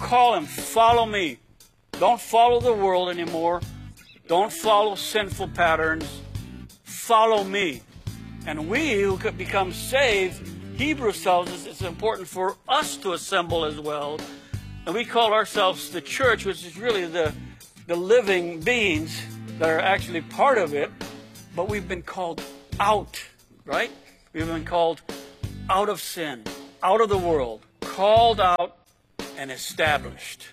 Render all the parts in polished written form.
call him, follow me. Don't follow the world anymore. Don't follow sinful patterns. Follow me. And we who could become saved, Hebrews tells us it's important for us to assemble as well. And we call ourselves the church, which is really the living beings that are actually part of it. But we've been called out, right? We've been called out of sin, out of the world, called out and established.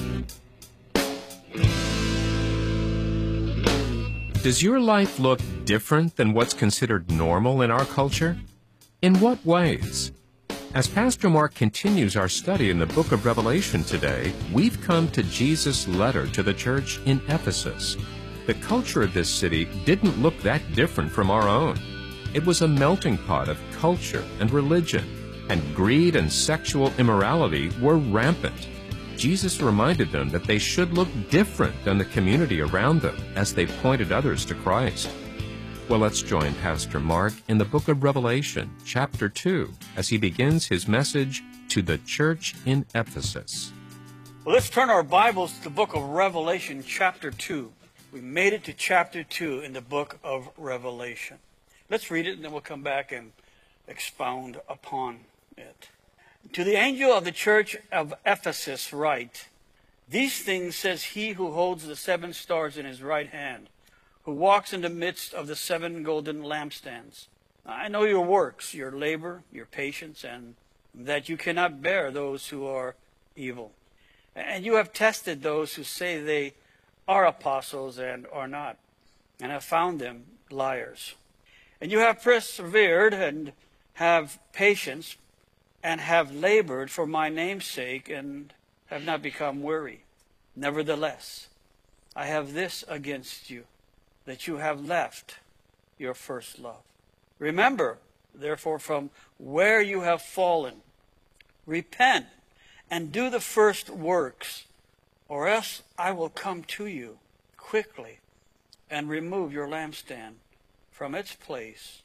Does your life look different than what's considered normal in our culture? In what ways? As Pastor Mark continues our study in the book of Revelation today, we've come to Jesus' letter to the church in Ephesus. The culture of this city didn't look that different from our own. It was a melting pot of culture and religion, and greed and sexual immorality were rampant. Jesus reminded them that they should look different than the community around them as they pointed others to Christ. Well, let's join Pastor Mark in the book of Revelation, chapter 2, as he begins his message to the church in Ephesus. Well, let's turn our Bibles to the book of Revelation, chapter 2. We made it to chapter 2 in the book of Revelation. Let's read it, and then we'll come back and expound upon it. To the angel of the church of Ephesus write, these things says he who holds the 7 stars in his right hand, who walks in the midst of the 7 golden lampstands. I know your works, your labor, your patience, and that you cannot bear those who are evil. And you have tested those who say they are apostles and are not, and have found them liars. And you have persevered and have patience, and have labored for my name's sake, and have not become weary. Nevertheless, I have this against you, that you have left your first love. Remember, therefore, from where you have fallen, repent, and do the first works, or else I will come to you quickly, and remove your lampstand from its place,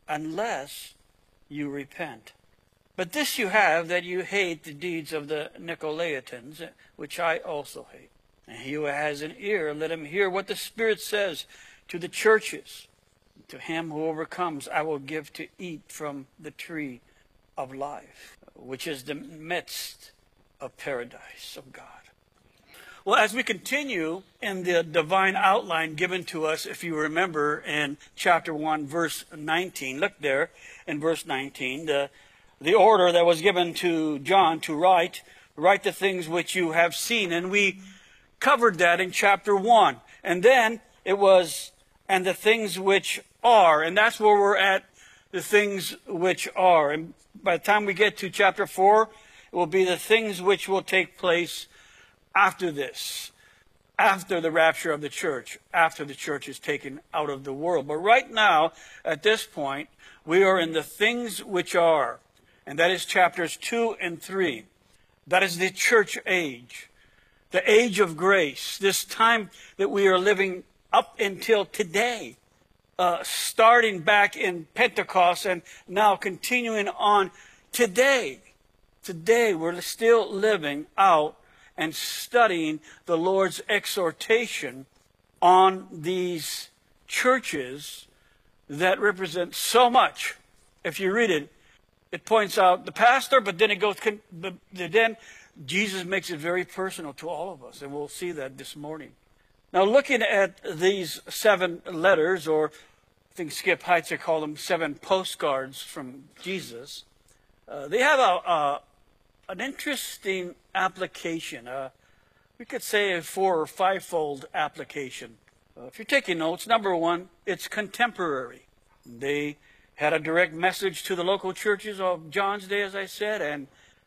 unless you repent. But this you have, that you hate the deeds of the Nicolaitans, which I also hate. And he who has an ear, let him hear what the Spirit says to the churches. To him who overcomes, I will give to eat from the tree of life, which is the midst of paradise of God. Well, as we continue in the divine outline given to us, if you remember in chapter 1, verse 19, look there in verse 19, the order that was given to John to write the things which you have seen. And we covered that in chapter 1. And then it was, and the things which are. And that's where we're at, the things which are. And by the time we get to chapter 4, it will be the things which will take place after this, after the rapture of the church, after the church is taken out of the world. But right now, at this point, we are in the things which are. And that is chapters 2 and 3. That is the church age, the age of grace, this time that we are living up until today, starting back in Pentecost and now continuing on today. Today we're still living out and studying the Lord's exhortation on these churches that represent so much. If you read it, it points out the pastor, but then it goes. Then Jesus makes it very personal to all of us, and we'll see that this morning. Now, looking at these 7 letters, or I think Skip Heitzer called them 7 postcards from Jesus, they have an interesting application. We could say a 4 or 5-fold application. If you're taking notes, number 1, it's contemporary. They had a direct message to the local churches of John's day, as I said, and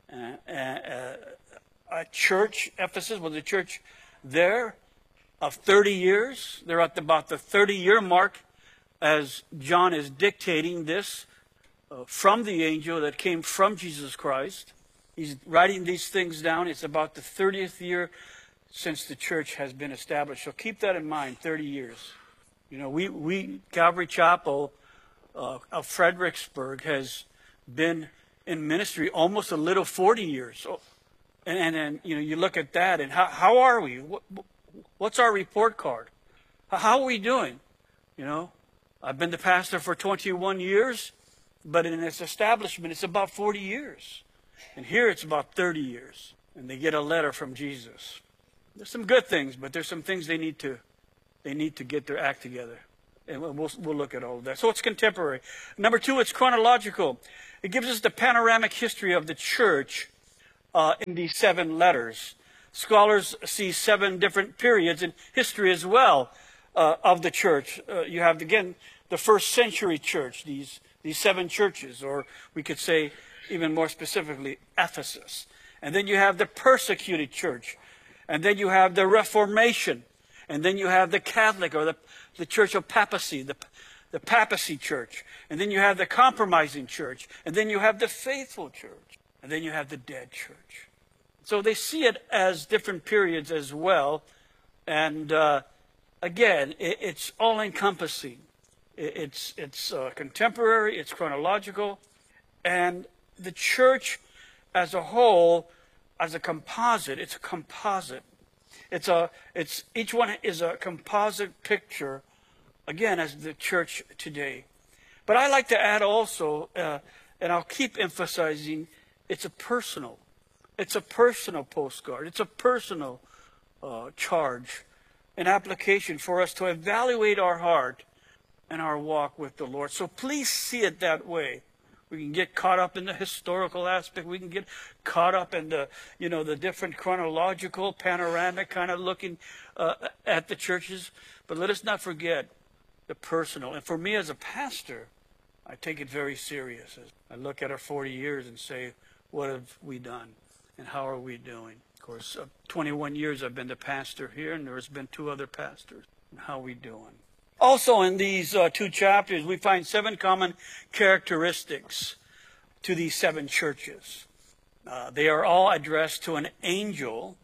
a church, Ephesus was a church there of 30 years. They're at about the 30-year mark as John is dictating this from the angel that came from Jesus Christ. He's writing these things down. It's about the 30th year since the church has been established. So keep that in mind, 30 years. You know, we Calvary Chapel of Fredericksburg has been in ministry almost a little 40 years. So And then, you look at that and how are we? What's our report card? How are we doing? I've been the pastor for 21 years, but in this establishment, it's about 40 years. And here it's about 30 years. And they get a letter from Jesus. There's some good things, but there's some things they need to get their act together. And we'll look at all of that. So it's contemporary. Number 2, it's chronological. It gives us the panoramic history of the church in these 7 letters. Scholars see 7 different periods in history as well of the church. You have, again, the first century church, these 7 churches, or we could say even more specifically, Ephesus. And then you have the persecuted church. And then you have the Reformation. And then you have the Catholic, or the Church of Papacy, the Papacy Church. And then you have the Compromising Church. And then you have the Faithful Church. And then you have the Dead Church. So they see it as different periods as well. And again, it's all-encompassing. It's contemporary, it's chronological. And the church as a whole, as a composite, it's a composite. Each one is a composite picture, again, as the church today. But I like to add also, and I'll keep emphasizing, it's a personal postcard. It's a personal charge, an application for us to evaluate our heart and our walk with the Lord. So please see it that way. We can get caught up in the historical aspect. We can get caught up in the different chronological, panoramic kind of looking at the churches. But let us not forget the personal. And for me as a pastor, I take it very serious. I look at our 40 years and say, what have we done? And how are we doing? Of course, 21 years I've been the pastor here, and there's been 2 other pastors. And how are we doing? Also in these 2 chapters, we find 7 common characteristics to these 7 churches. They are all addressed to an angel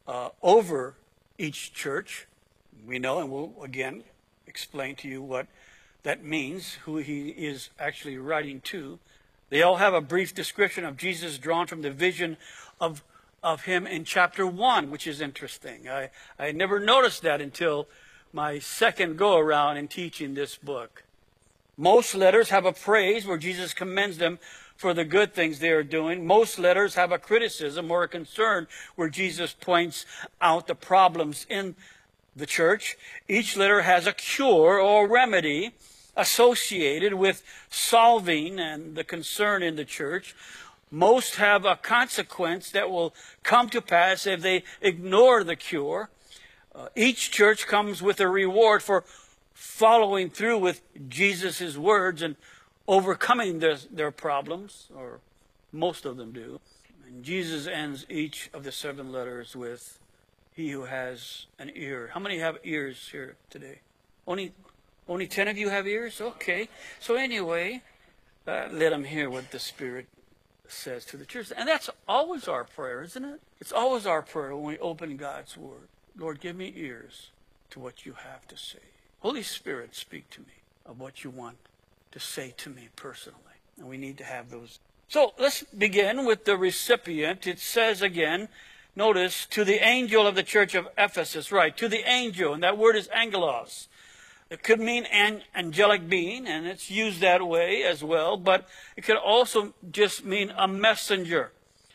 over each church. We know, and we'll again explain to you what that means, who he is actually writing to. They all have a brief description of Jesus drawn from the vision of him in chapter 1, which is interesting. I had never noticed that until my second go-around in teaching this book. Most letters have a praise where Jesus commends them for the good things they are doing. Most letters have a criticism or a concern where Jesus points out the problems in the church. Each letter has a cure or remedy associated with solving and the concern in the church. Most have a consequence that will come to pass if they ignore the cure. Each church comes with a reward for following through with Jesus' words and overcoming their problems, or most of them do. And Jesus ends each of the 7 letters with, he who has an ear. How many have ears here today? Only 10 of you have ears? Okay. So anyway, let them hear what the Spirit says to the church. And that's always our prayer, isn't it? It's always our prayer when we open God's Word. Lord, give me ears to what you have to say. Holy Spirit, speak to me of what you want to say to me personally. And we need to have those. So let's begin with the recipient. It says again, notice, to the angel of the church of Ephesus. Right, to the angel, and that word is angelos. It could mean an angelic being, and it's used that way as well, but it could also just mean a messenger.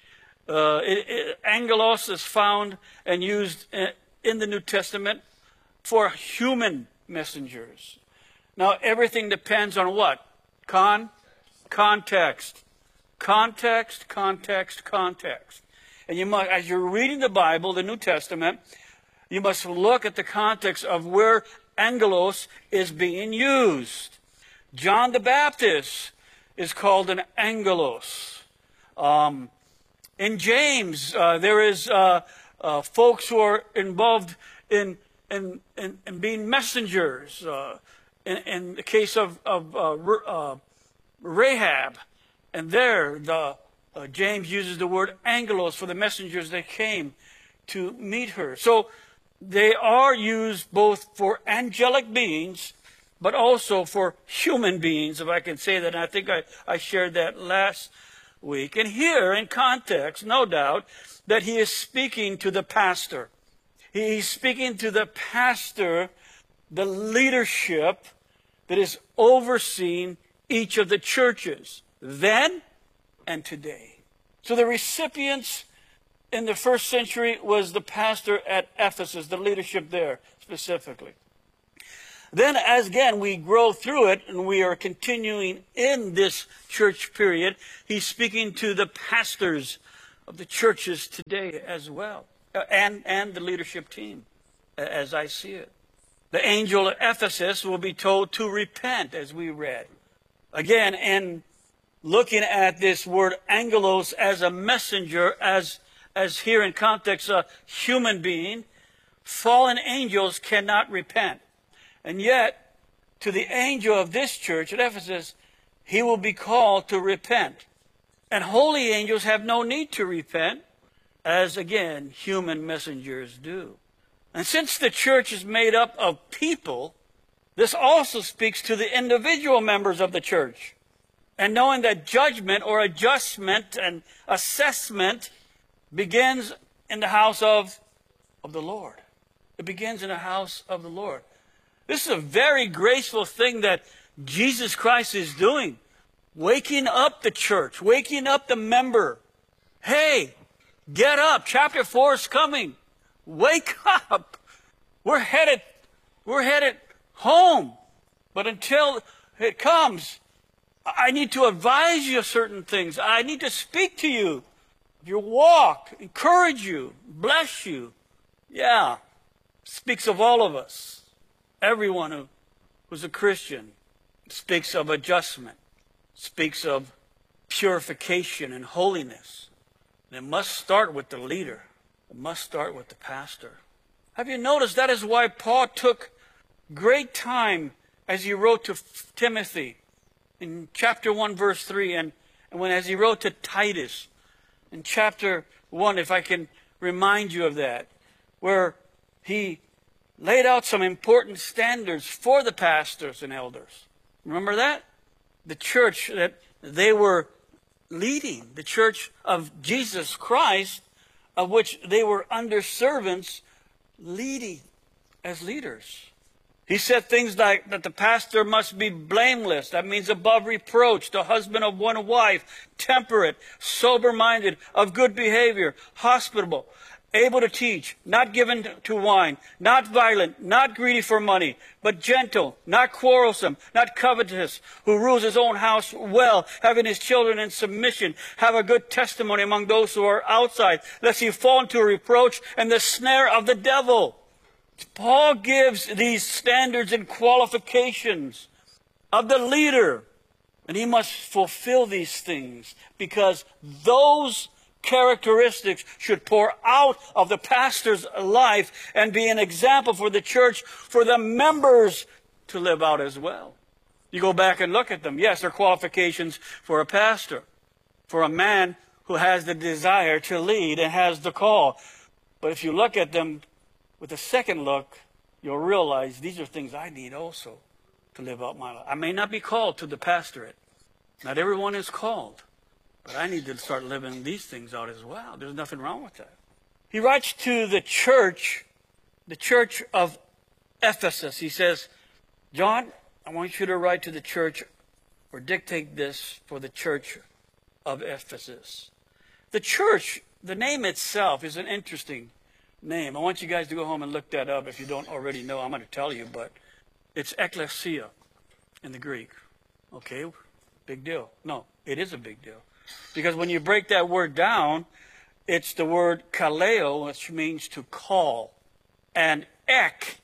Angelos is found and used in the New Testament for human messengers. Now, everything depends on what? Context. Context, context, context. And you must, as you're reading the Bible, the New Testament, you must look at the context of where angelos is being used. John the Baptist is called an angelos. In James, there is folks who are involved in being messengers. In the case of Rahab, and there James uses the word angelos for the messengers that came to meet her. So they are used both for angelic beings, but also for human beings, if I can say that. And I think I shared that last week. And here, in context, no doubt, that he is speaking to the pastor. He's speaking to the pastor, the leadership that is overseeing each of the churches, then and today. So the recipients in the first century was the pastor at Ephesus, the leadership there specifically. Then, as again, we grow through it and we are continuing in this church period, he's speaking to the pastors of the churches today as well, and the leadership team, as I see it. The angel of Ephesus will be told to repent, as we read. Again, in looking at this word angelos as a messenger, as here in context, a human being, fallen angels cannot repent. And yet, to the angel of this church at Ephesus, he will be called to repent. And holy angels have no need to repent, as again, human messengers do. And since the church is made up of people, this also speaks to the individual members of the church. And knowing that judgment or adjustment and assessment begins in the house of the Lord. It begins in the house of the Lord. This is a very graceful thing that Jesus Christ is doing. Waking up the church, waking up the member. Hey, get up. Chapter 4 is coming. Wake up. We're headed home. But until it comes, I need to advise you of certain things. I need to speak to you of your walk, encourage you, bless you. Yeah, speaks of all of us. Everyone who's a Christian speaks of adjustment, speaks of purification and holiness. And it must start with the leader. It must start with the pastor. Have you noticed that is why Paul took great time as he wrote to Timothy in chapter 1, verse 3, and as he wrote to Titus in chapter 1, if I can remind you of that, where he laid out some important standards for the pastors and elders. Remember that? The church that they were leading, the church of Jesus Christ, of which they were under servants, leading as leaders. He said things like that the pastor must be blameless. That means above reproach, the husband of one wife, temperate, sober-minded, of good behavior, hospitable, able to teach, not given to wine, not violent, not greedy for money, but gentle, not quarrelsome, not covetous, who rules his own house well, having his children in submission, have a good testimony among those who are outside, lest he fall into a reproach and the snare of the devil. Paul gives these standards and qualifications of the leader, and he must fulfill these things because those characteristics should pour out of the pastor's life and be an example for the church, for the members to live out as well. You go back and look at them. Yes, they're qualifications for a pastor, for a man who has the desire to lead and has the call. But if you look at them with a second look, you'll realize these are things I need also to live out my life. I may not be called to the pastorate. Not everyone is called. But I need to start living these things out as well. There's nothing wrong with that. He writes to the church of Ephesus. He says, John, I want you to write to the church or dictate this for the church of Ephesus. The church, the name itself is an interesting name. I want you guys to go home and look that up if you don't already know. I'm going to tell you, but it's ekklesia in the Greek. Okay, big deal. No, it is a big deal. Because when you break that word down, it's the word kaleo, which means to call. And ek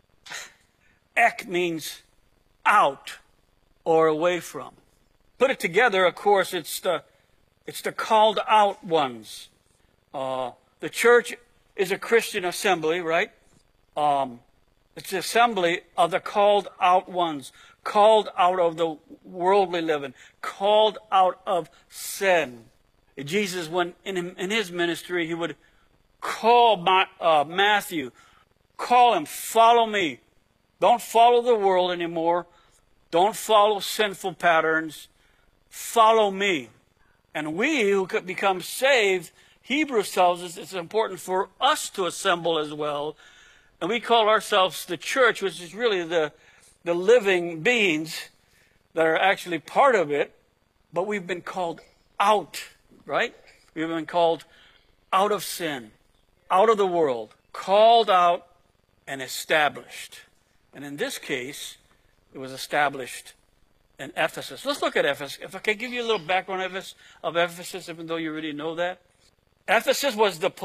means out or away from. Put it together, of course, it's the called out ones. The church is a Christian assembly, right? It's the assembly of the called out ones, called out of the worldly living, called out of sin. Jesus, when in his ministry, he would call Matthew, call him, follow me. Don't follow the world anymore. Don't follow sinful patterns. Follow me. And we who could become saved, Hebrews tells us it's important for us to assemble as well. And we call ourselves the church, which is really the living beings that are actually part of it. But we've been called out, right? We've been called out of sin, out of the world, called out and established. And in this case, it was established in Ephesus. Let's look at Ephesus. If I can give you a little background of Ephesus, even though you already know that. Ephesus was the